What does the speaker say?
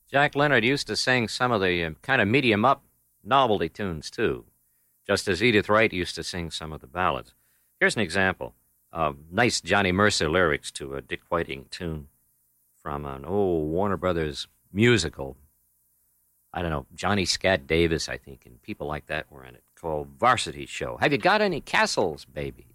Jack Leonard used to sing some of the kind of medium-up novelty tunes, too, just as Edith Wright used to sing some of the ballads. Here's an example of nice Johnny Mercer lyrics to a Dick Whiting tune from an old Warner Brothers musical. I don't know, Johnny Scat Davis, I think, and people like that were in it, called Varsity Show. Have you got any castles, baby?